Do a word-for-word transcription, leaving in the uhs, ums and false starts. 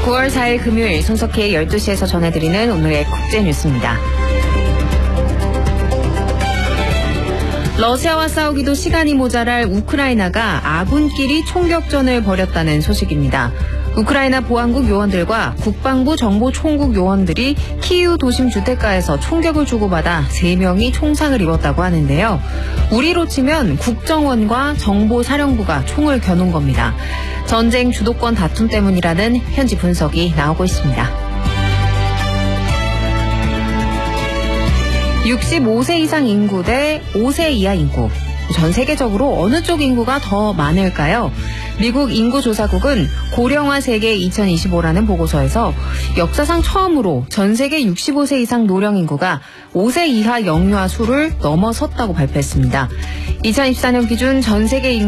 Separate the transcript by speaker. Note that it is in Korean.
Speaker 1: 구월 사일 금요일 손석희의 열두 시에서 전해드리는 오늘의 국제뉴스입니다. 러시아와 싸우기도 시간이 모자랄 우크라이나가 아군끼리 총격전을 벌였다는 소식입니다. 우크라이나 보안국 요원들과 국방부 정보총국 요원들이 키이우 도심 주택가에서 총격을 주고받아 세 명이 총상을 입었다고 하는데요. 우리로 치면 국정원과 정보사령부가 총을 겨눈 겁니다. 전쟁 주도권 다툼 때문이라는 현지 분석이 나오고 있습니다. 육십오 세 이상 인구 대 오 세 이하 인구. 전 세계적으로 어느 쪽 인구가 더 많을까요? 미국 인구조사국은 고령화 세계 이천이십오라는 보고서에서 역사상 처음으로 전 세계 육십오 세 이상 노령 인구가 오 세 이하 영유아 수를 넘어섰다고 발표했습니다. 이천이십사 년 기준 전 세계 인구